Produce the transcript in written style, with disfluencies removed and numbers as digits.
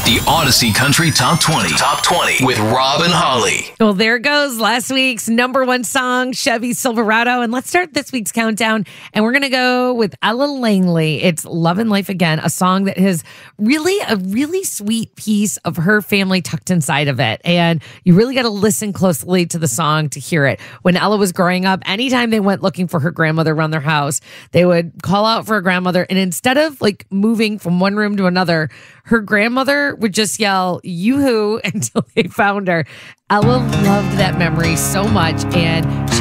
The Odyssey Country Top 20. Top 20 with Rob and Holly. Well, there goes last week's number one song, Chevy Silverado. And let's start this week's countdown. And we're going to go with Ella Langley. It's Love and Life Again, a song that has really a really sweet piece of her family tucked inside of it. And you really got to listen closely to the song to hear it. When Ella was growing up, anytime they went looking for her grandmother around their house, they would call out for a grandmother. And instead of like moving from one room to another, her grandmother would just yell, "Yoo-hoo," until they found her. Ella loved that memory so much. And she